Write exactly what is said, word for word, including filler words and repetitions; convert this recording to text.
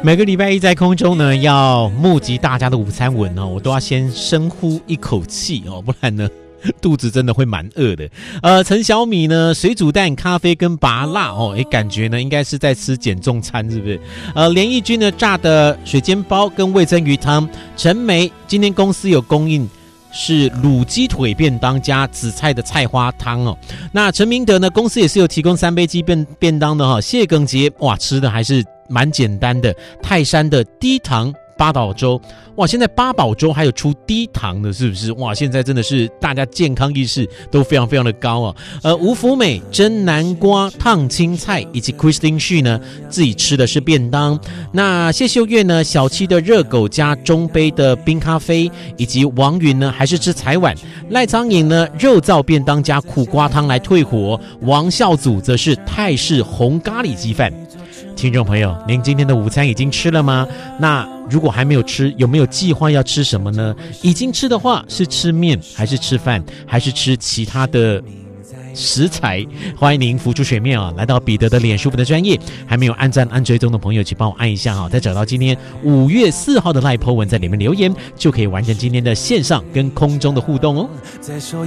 每个礼拜一在空中呢，要募集大家的午餐文哦，我都要先深呼一口气哦，不然呢肚子真的会蛮饿的。呃，陈小米呢，水煮蛋、咖啡跟拔辣哦，诶，感觉呢应该是在吃减重餐，是不是？呃，连义军呢炸的水煎包跟味噌鱼汤。陈梅今天公司有供应是卤鸡腿便当加紫菜的菜花汤哦。那陈明德呢，公司也是有提供三杯鸡便便当的哈、哦。谢耿杰哇，吃的还是蛮简单的，泰山的低糖八宝粥，哇！现在八宝粥还有出低糖的，是不是？哇！现在真的是大家健康意识都非常非常的高啊。呃，吴福美蒸南瓜、烫青菜，以及 Christine Xu 呢自己吃的是便当。那谢秀月呢，小七的热狗加中杯的冰咖啡，以及王云呢还是吃彩碗。赖苍蝇呢肉燥便当加苦瓜汤来退火。王孝祖则是泰式红咖喱鸡饭。听众朋友，您今天的午餐已经吃了吗？那如果还没有吃，有没有计划要吃什么呢？已经吃的话，是吃面还是吃饭，还是吃其他的食材？欢迎您浮出水面啊，来到彼得的脸书粉的专页，还没有按赞按追踪的朋友，请帮我按一下啊，再找到今天五月四号的赖po文，在里面留言，就可以完成今天的线上跟空中的互动哦。